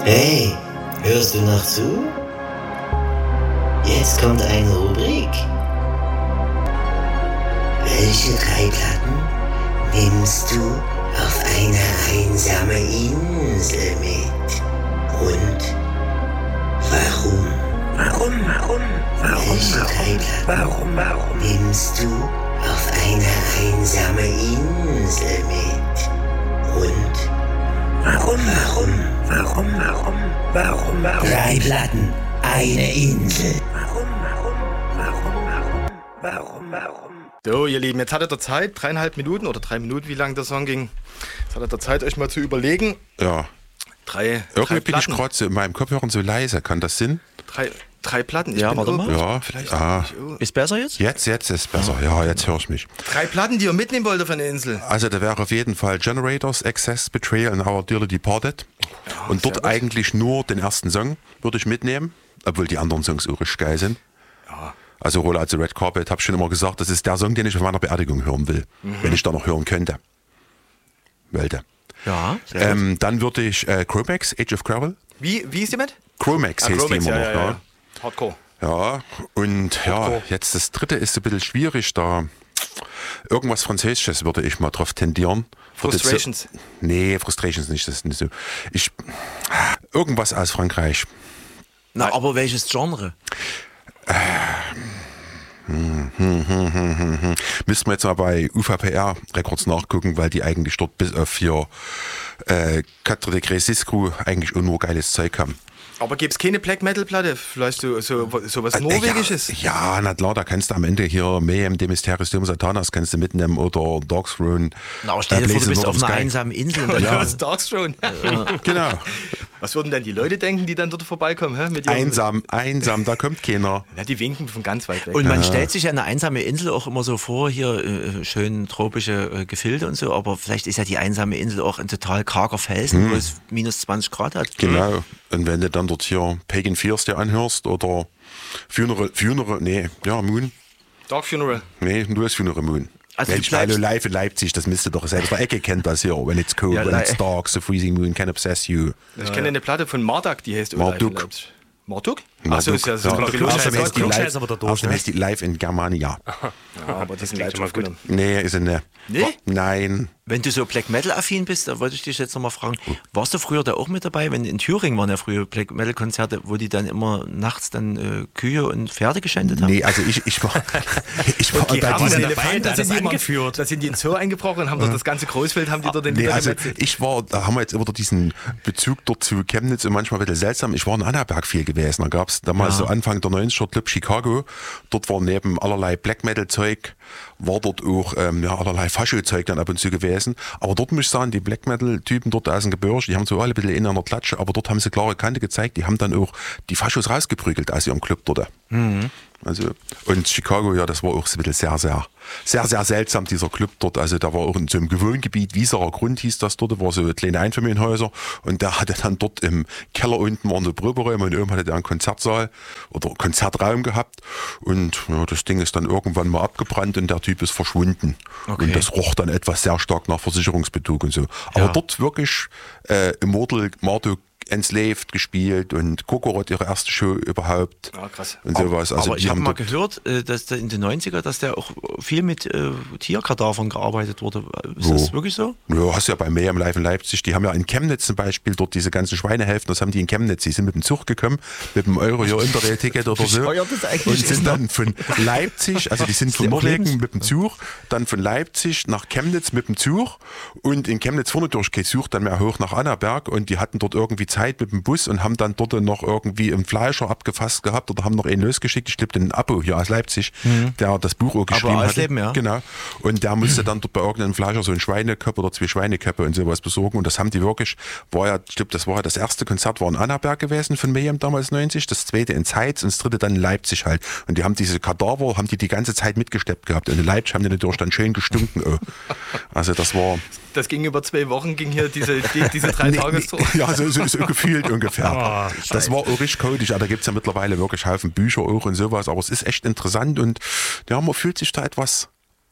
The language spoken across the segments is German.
Hey, hörst du noch zu? Jetzt kommt eine Rubrik. Welche 3 Platten nimmst du auf eine einsame Insel mit? Und warum? Welche 3 Platten nimmst du auf eine einsame Insel mit? Und warum? 3 Platten, eine Insel. Warum? So, ihr Lieben, jetzt hattet ihr Zeit, 3,5 Minuten oder 3 Minuten, wie lang der Song ging. Jetzt hattet ihr Zeit, euch mal zu überlegen. Ja. Irgendwie bin ich gerade so in meinem Kopfhörer so leise. Kann das Sinn? 3 Platten. Ja, warte mal. Ja, vielleicht. Ist besser jetzt? Jetzt ist besser. Ja, jetzt höre ich mich. 3 Platten, die ihr mitnehmen wollt auf eine Insel. Also da wäre auf jeden Fall Generators, Excess, Betrayal and Our Dearly Departed. Ja, und dort eigentlich nur den ersten Song würde ich mitnehmen, obwohl die anderen Songs auch richtig geil sind. Ja. Also Roller, also Red Carpet, habe ich schon immer gesagt, das ist der Song, den ich auf meiner Beerdigung hören will, wenn ich da noch hören könnte. Wollte. Ja. Dann würde ich Chromax, Age of Gravel. Wie ist die mit? Chromax heißt die immer noch. Ja. Hardcore. Ja, und ja, jetzt das dritte ist ein bisschen schwierig, da irgendwas Französisches würde ich mal drauf tendieren. Frustrations. Nee, Frustrations nicht, das ist nicht so. Irgendwas aus Frankreich. Na, aber welches Genre? Müssten wir jetzt mal bei UVPR Records nachgucken, weil die eigentlich dort bis auf 4 Quatre Degrés Cisco eigentlich auch nur geiles Zeug haben. Aber gibt es keine Black Metal Platte? Vielleicht so was Norwegisches? Ja, na klar, da kannst du am Ende hier Mayhem, de Mysterius Doom Satanas kannst du mitnehmen oder Dark Throne. Na, aber stell dir vor, du bist auf einer einsamen Insel. Und ja, Dark Throne. Genau. Was würden denn die Leute denken, die dann dort vorbeikommen? Mit einsam, da kommt keiner. Ja, die winken von ganz weit weg. Und man stellt sich ja eine einsame Insel auch immer so vor, hier schön tropische Gefilde und so, aber vielleicht ist ja die einsame Insel auch ein total karger Felsen, wo es minus 20 Grad hat. Genau. Und wenn du dann dort hier Pagan Fears dir anhörst oder Moon. Dark Funeral. Nee, du hast Funeral Moon. Also Mensch, hallo, live in Leipzig, das müsste doch selbst der Ecke kennt das hier. When it's cold, when it's dark, the freezing moon can obsess you. Ich kenne eine Platte von Marduk, die heißt Marduk. Marduk? Achso, ist ja so. Außerdem heißt die Live in Germania. Ja, aber das ist live aufgenommen. Nee, ist sie nicht. Nee? Nein. Wenn du so Black Metal affin bist, da wollte ich dich jetzt nochmal fragen, warst du früher da auch mit dabei? Wenn in Thüringen waren ja früher Black Metal Konzerte, wo die dann immer nachts dann Kühe und Pferde geschändet haben? Nee, also ich war die bei haben diesen Elefanten, da sind die ins Zoo eingebrochen und haben dort das ganze Großfeld, haben die dort in also da haben wir jetzt immer diesen Bezug dort zu Chemnitz und manchmal ein bisschen seltsam. Ich war in Annaberg viel gewesen, da gab es damals so Anfang der 90er Club Chicago, dort war neben allerlei Black Metal Zeug, war dort auch allerlei Fascho-Zeug dann ab und zu gewesen. Aber dort muss ich sagen, die Black Metal-Typen dort aus dem Gebirge, die haben so alle ein bisschen in einer Klatsche, aber dort haben sie klare Kante gezeigt, die haben dann auch die Faschos rausgeprügelt aus ihrem Club dort. Also, und Chicago, ja, das war auch so ein bisschen sehr seltsam, dieser Club dort. Also da war auch in so einem Wohngebiet, Wieserer Grund hieß das dort, war so kleine Einfamilienhäuser und der hatte dann dort im Keller unten waren so Proberäume und oben hatte der einen Konzertsaal oder Konzertraum gehabt und ja, das Ding ist dann irgendwann mal abgebrannt und der Typ ist verschwunden. Okay. Und das roch dann etwas sehr stark nach Versicherungsbetrug und so. Aber dort wirklich Immortal, Marduk, Enslaved gespielt und Kokorot ihre erste Show überhaupt. Ja, krass. Und sowas. Also aber ich habe mal gehört, dass der in den 90er, dass der auch viel mit Tierkadavern gearbeitet wurde. Ist das wirklich so? Ja, hast du ja bei Mayhem Live in Leipzig, die haben ja in Chemnitz zum Beispiel dort diese ganzen Schweinehälften, das haben die in Chemnitz, die sind mit dem Zug gekommen, mit dem Euro hier Interrail-Ticket oder so und sind dann von Leipzig, also die sind von Norwegen mit dem Zug, dann von Leipzig nach Chemnitz mit dem Zug und in Chemnitz vorne durch kein Zug, dann mehr hoch nach Annaberg und die hatten dort irgendwie Zeit mit dem Bus und haben dann dort noch irgendwie einen Fleischer abgefasst gehabt oder haben noch einen losgeschickt. Ich glaube, den Abo hier aus Leipzig, der das Buch auch geschrieben hat. Ja. Genau. Und der musste dann dort bei irgendeinem Fleischer so einen Schweineköpfe oder 2 Schweineköpfe und sowas besorgen. Und das haben die wirklich, ich glaube, das war ja das erste Konzert war in Annaberg gewesen von Mayhem damals 90, das zweite in Zeitz und das dritte dann in Leipzig halt. Und die haben diese Kadaver, haben die ganze Zeit mitgesteppt gehabt. Und in Leipzig haben die natürlich dann schön gestunken. Also das war... Das ging über 2 Wochen, ging hier diese 3 Tagestour. Ja, so gefühlt ungefähr. Das war auch richtig codisch. Da gibt es ja mittlerweile wirklich Haufen Bücher auch und sowas. Aber es ist echt interessant und ja, man fühlt sich da etwas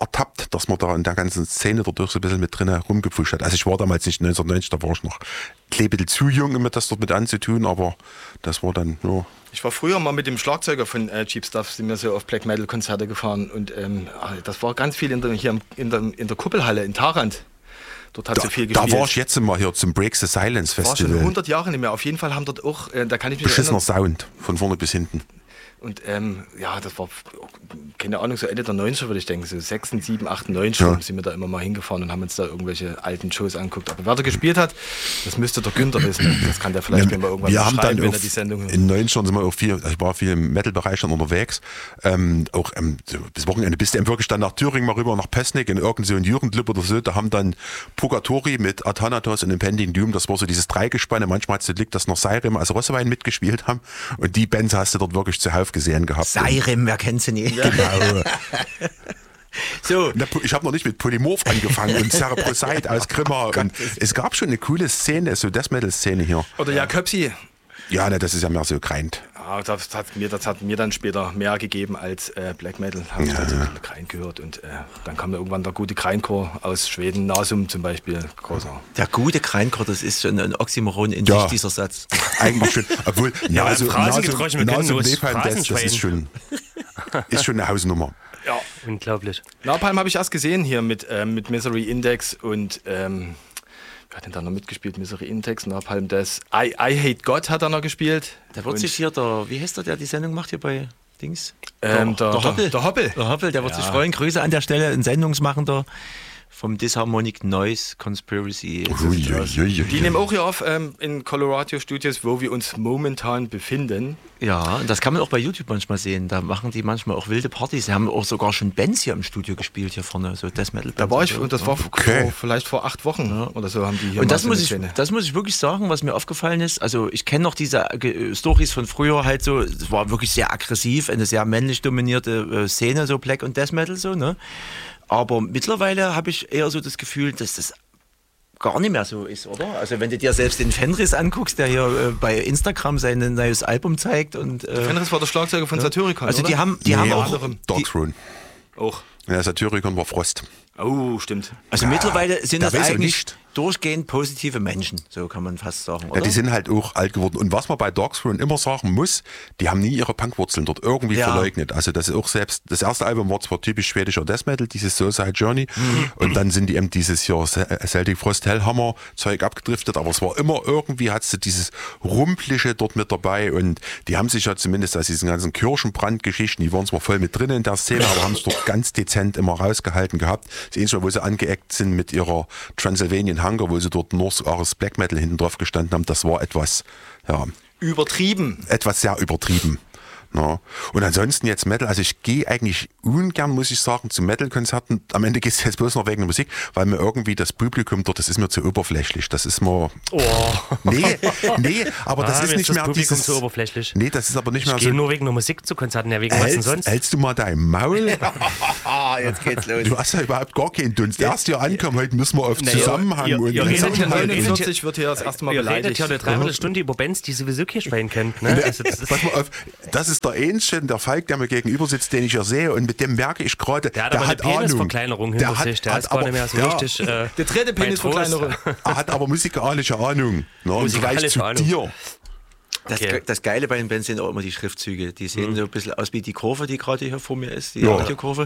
ertappt, dass man da in der ganzen Szene dadurch so ein bisschen mit drin rumgepfuscht hat. Also ich war damals nicht 1990, da war ich noch ein bisschen zu jung, um mir das dort mit anzutun, aber das war dann nur... Ich war früher mal mit dem Schlagzeuger von Cheap Stuff, sind wir so auf Black Metal Konzerte gefahren und das war ganz viel hier in der Kuppelhalle in Tarant. Dort hat sie viel gespielt. Da war ich jetzt mal hier zum Break the Silence War Festival. schon 100 Jahre nicht mehr. Auf jeden Fall haben dort auch, da kann ich mich Beschissener erinnern. Sound, von vorne bis hinten. Und das war, keine Ahnung, so Ende der 90er würde ich denken, so 6, 7, 8, 9 schon sind wir da immer mal hingefahren und haben uns da irgendwelche alten Shows angeguckt. Aber wer da gespielt hat, das müsste der Günther wissen. Das kann der vielleicht mal irgendwann wir haben dann wenn er die Sendung in den 90ern sind wir auch viel, ich war viel im Metal-Bereich dann unterwegs. Auch so bis Wochenende bist du wirklich dann nach Thüringen mal rüber, nach Pößneck in irgendein so ein Jugendclub oder so. Da haben dann Purgatori mit Athanatos und Impending Doom, das war so dieses Dreigespanne. Manchmal hat es Glück, dass noch Seirim, also Rossewein mitgespielt haben. Und die Bands hast du dort wirklich zuhauf gesehen gehabt. Seirim, wer kennt sie nicht? Genau. So. Ich habe noch nicht mit Polymorph angefangen und Cerebrosite aus Grimma. Und es gab schon eine coole Szene, so Death Metal Szene hier. Oder Jakobsi. Ja, ne, das ist ja mehr so Grind. Ja, das hat mir dann später mehr gegeben als Black Metal. Habe ich dann so Grind gehört. Und dann kam irgendwann der gute Grindcore aus Schweden, Nasum zum Beispiel. Großer. Der gute Grindcore, das ist schon ein Oxymoron in sich, dieser Satz. Eigentlich schon. Obwohl, Nasum Nepal, das ist schon eine Hausnummer. Ja, unglaublich. Napalm habe ich erst gesehen hier mit Misery Index und wer hat denn da noch mitgespielt? Misery Index, Napalm Death. I Hate God hat er noch gespielt. Da wird sich hier wie heißt der die Sendung macht hier bei Dings? Der Hoppel. Der Hoppel, der wird sich freuen. Grüße an der Stelle, ein Sendungsmachender vom Disharmonic Noise Conspiracy. Die nehmen auch hier auf in Colorado Studios, wo wir uns momentan befinden. Ja, und das kann man auch bei YouTube manchmal sehen. Da machen die manchmal auch wilde Partys. Sie haben auch sogar schon Bands hier im Studio gespielt, hier vorne, so Death Metal. Da war ich, und das war vielleicht vor 8 Wochen oder so, haben die hier. Und das muss ich wirklich sagen, was mir aufgefallen ist. Also ich kenne noch diese Storys von früher halt so. Es war wirklich sehr aggressiv, eine sehr männlich dominierte Szene, so Black und Death Metal so, ne? Aber mittlerweile habe ich eher so das Gefühl, dass das gar nicht mehr so ist, oder? Also wenn du dir selbst den Fenris anguckst, der hier bei Instagram sein neues Album zeigt und Fenris war der Schlagzeuger von Satyricon, also oder? die haben auch Darkthrone. Auch. Ja, Satyricon war Frost. Oh, stimmt. Also mittlerweile sind das eigentlich nicht. durchgehend positive Menschen, so kann man fast sagen, oder? Ja, die sind halt auch alt geworden. Und was man bei Darkthrone immer sagen muss, die haben nie ihre Punkwurzeln dort irgendwie verleugnet. Also das ist auch selbst, das erste Album war zwar typisch schwedischer Death Metal, dieses Suicide Journey, und dann sind die eben dieses hier Celtic Frost Hellhammer Zeug abgedriftet, aber es war immer irgendwie, hattest du dieses Rumpliche dort mit dabei, und die haben sich ja zumindest aus diesen ganzen Kirchenbrandgeschichten, die waren zwar voll mit drin in der Szene, aber haben es dort ganz dezent immer rausgehalten gehabt. Das Einzige, wo sie angeeckt sind mit ihrer Transylvanian Hunger, wo sie dort North Ares Black Metal hinten drauf gestanden haben, das war etwas, Übertrieben. etwas sehr übertrieben. Ja. Und ansonsten jetzt Metal, also ich gehe eigentlich ungern, muss ich sagen, zu Metal-Konzerten. Am Ende geht es jetzt bloß noch wegen der Musik, weil mir irgendwie das Publikum dort, das ist mir zu oberflächlich. Das ist mir... Nee, aber das ist nicht mehr Publikum zu oberflächlich. Nee, das ist aber nicht mehr so... Ich gehe nur wegen der Musik zu Konzerten, ja, wegen was denn sonst? Hältst du mal dein Maul? Jetzt geht's los. Du hast ja überhaupt gar keinen Dunst. Erst hier ankommen, heute müssen wir auf Zusammenhang ihr und... redet ja 49 wird hier das erste Mal beleidigt. Ihr redet ja eine Dreiviertelstunde über Bands, die sowieso kein Schwein kennt. Ne? Also Pass mal auf, das ist der Ähnchen, der Falk, der mir gegenüber sitzt, den ich ja sehe, und mit dem merke ich gerade, der hat aber eine Penisverkleinerung hinter sich, der ist gar nicht mehr so richtig... Der dritte Penisverkleinerung. Er hat aber musikalische Ahnung. Musikalische zu Ahnung. Dir. Das Geile bei den Bands sind auch immer die Schriftzüge. Die sehen so ein bisschen aus wie die Kurve, die gerade hier vor mir ist, die Audiokurve.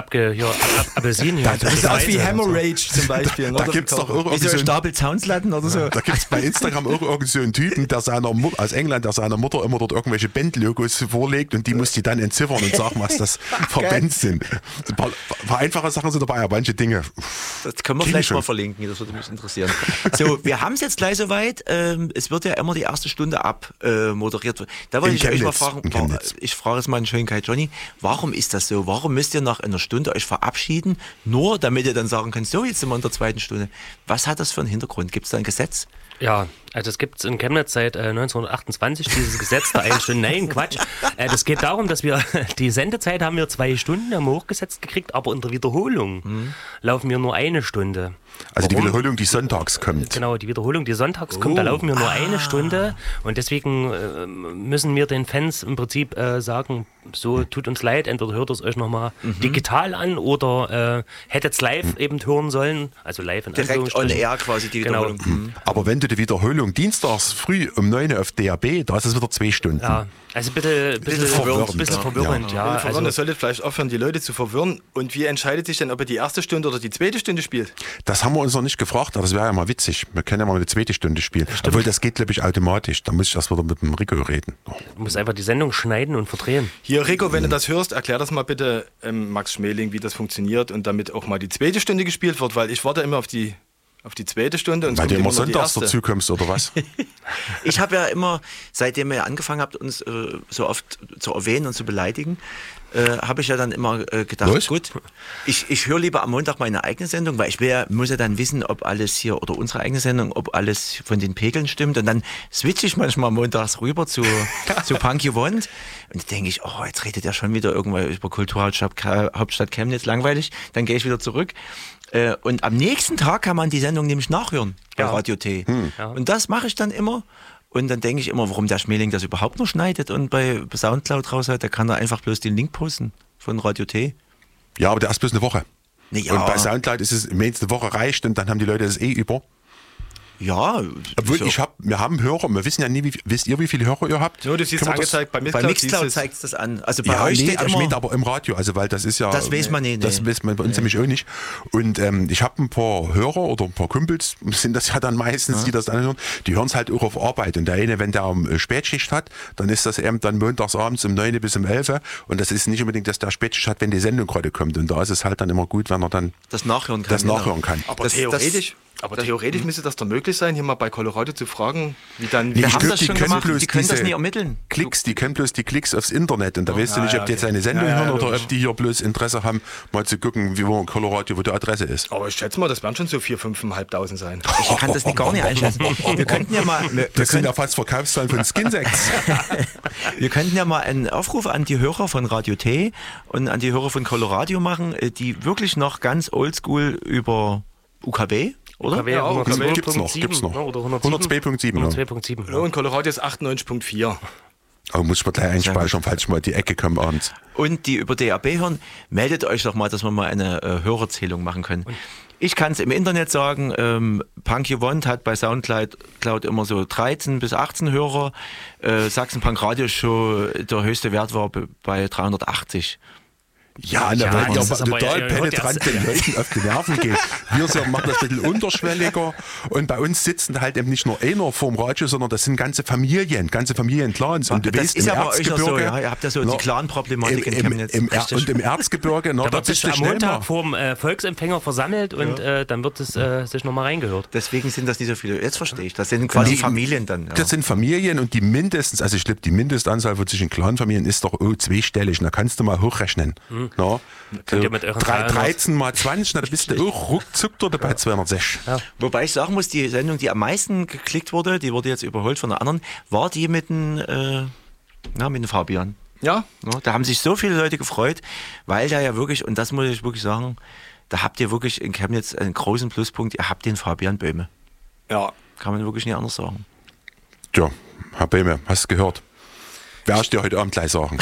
Appelsin hier. Das sieht aus wie Hemorrhage zum Beispiel. Da gibt es doch wie so ein Stapel Soundslatten oder so. Da gibt es bei Instagram auch irgend so einen Typen, der aus England, der seiner Mutter immer dort irgendwelche Bandlogos vorlegt, und die muss die dann entziffern und sagen, was das für Bands sind. Ein paar einfache Sachen sind dabei, aber manche Dinge... Das können wir vielleicht mal verlinken, das würde mich interessieren. So, wir haben es jetzt gleich soweit. Es wird ja immer die erste Stunde moderiert. Da wollte ich euch mal fragen, ich frage es mal in Schönheit, Johnny, warum ist das so? Warum müsst ihr nach einer Stunde euch verabschieden, damit ihr dann sagen könnt, so, jetzt sind wir in der zweiten Stunde. Was hat das für einen Hintergrund? Gibt es da ein Gesetz? Ja, Also es gibt in Chemnitz seit 1928 dieses Gesetz der 1 Stunde. Nein, Quatsch. Das geht darum, dass wir die Sendezeit haben wir 2 Stunden, haben wir hochgesetzt gekriegt, aber in der Wiederholung laufen wir nur 1 Stunde. Also die Wiederholung, die sonntags kommt. Genau, die Wiederholung, die sonntags kommt, da laufen wir nur 1 Stunde und deswegen müssen wir den Fans im Prinzip sagen, so tut uns leid, entweder hört es euch nochmal digital an oder hättet es live eben hören sollen, also live in direkt on air quasi die Wiederholung. Genau. Aber wenn du die Wiederholung dienstags früh um 9 Uhr auf DAB, da ist es wieder 2 Stunden. Ja, also bitte verwirrend. Ja. Also, ihr solltet vielleicht aufhören, die Leute zu verwirren. Und wie entscheidet sich denn, ob ihr die erste Stunde oder die zweite Stunde spielt? Das haben wir uns noch nicht gefragt, aber das wäre ja mal witzig. Wir können ja mal eine 2. Stunde spielen. Obwohl, das geht, glaube ich, automatisch. Da muss ich erst wieder mit dem Rico reden. Du musst einfach die Sendung schneiden und verdrehen. Hier, Rico, wenn du das hörst, erklär das mal bitte Max Schmeling, wie das funktioniert und damit auch mal die 2. Stunde gespielt wird, weil ich warte immer auf die 2. Stunde. Und weil du immer sonntags dazu kommst, oder was? Ich habe ja immer, seitdem ihr angefangen habt, uns so oft zu erwähnen und zu beleidigen, habe ich ja dann immer gedacht, gut, ich höre lieber am Montag meine eigene Sendung, weil muss ja dann wissen, ob alles hier, oder unsere eigene Sendung, ob alles von den Pegeln stimmt. Und dann switche ich manchmal montags rüber zu Punky Wand. Und dann denke ich, oh, jetzt redet er schon wieder irgendwann über Kulturhauptstadt Chemnitz, langweilig. Dann gehe ich wieder zurück. Und am nächsten Tag kann man die Sendung nämlich nachhören bei Radio T. Ja. Und das mache ich dann immer. Und dann denke ich immer, warum der Schmeling das überhaupt noch schneidet und bei Soundcloud raus hat, da kann er einfach bloß den Link posten von Radio T. Ja, aber der ist bloß eine Woche. Ja. Und bei Soundcloud ist es, wenn es eine Woche reicht, und dann haben die Leute das über. Ja. Obwohl, wir haben Hörer, wir wissen ja nie, wisst ihr, wie viele Hörer ihr habt? Ja, du siehst angezeigt, bei Mixcloud zeigt es das an. Also bei euch steht ich meine aber im Radio, also weil das ist ja... Das weiß man nicht. Das weiß man bei uns nämlich auch nicht. Und ich habe ein paar Hörer oder ein paar Kumpels, sind das ja dann meistens, die das dann hören, die hören es halt auch auf Arbeit. Und der eine, wenn der Spätschicht hat, dann ist das eben dann montags abends um 9 bis um 11. Und das ist nicht unbedingt, dass der Spätschicht hat, wenn die Sendung gerade kommt. Und da ist es halt dann immer gut, wenn er dann das nachhören kann. Aber theoretisch müsste das doch möglich sein, hier mal bei Colorado zu fragen, wie dann... Wir haben das schon gemacht, die können das nie ermitteln. Die können bloß die Klicks aufs Internet und da weißt du nicht, ob die jetzt eine Sendung hören oder ob die hier bloß Interesse haben, mal zu gucken, wo die Adresse ist. Aber ich schätze mal, das werden schon so 4.000, 5.500 sein. Ich kann das gar nicht einschätzen. Wir könnten ja mal... Das sind ja fast Verkaufszahlen von Skinsex. Wir könnten ja mal einen Aufruf an die Hörer von Radio T und an die Hörer von Colorado machen, die wirklich noch ganz oldschool über UKW... Oder? UKW, ja, UKW gibt's noch. Oder 102.7. 102.7. Ja, und Colorado ist 98.4. Aber muss man gleich einspeichern, falls ich mal die Ecke komme abends. Und die über DAB hören, meldet euch doch mal, dass wir mal eine Hörerzählung machen können. Ich kann es im Internet sagen, Punky Wand hat bei Soundcloud immer so 13 bis 18 Hörer. Sachsen Punk Radio Show, der höchste Wert war bei 380. Ja, weil der total penetrant den Leuten auf die Nerven geht. Wir machen das ein bisschen unterschwelliger und bei uns sitzen halt eben nicht nur einer vorm Radio, sondern das sind ganze Familienclans. Und du das weißt, ist im aber Erzgebirge, euch so, ihr habt ja so die Clan-Problematik in Chemnitz. Und im Erzgebirge, da wird sich am Montag vorm Volksempfänger versammelt und dann wird es sich nochmal reingehört. Deswegen sind das nicht so viele. Jetzt verstehe ich. Das sind quasi Familien dann. Ja. Das sind Familien und die mindestens, also ich glaube, die Mindestanzahl von zwischen Clanfamilien ist doch zweistellig. Da kannst du mal hochrechnen. No. Könnt ihr mit euren 13 mal 20, da bist du auch ruckzuck dort bei 206. Ja. Wobei ich sagen muss, die Sendung, die am meisten geklickt wurde, die wurde jetzt überholt von einer anderen, war die mit dem Fabian. Ja. Da haben sich so viele Leute gefreut, weil der ja wirklich, und das muss ich wirklich sagen, da habt ihr wirklich in Chemnitz einen großen Pluspunkt, ihr habt den Fabian Böhme. Ja. Kann man wirklich nicht anders sagen. Tja, Herr Böhme, hast du gehört? Werde ich dir heute Abend gleich sagen.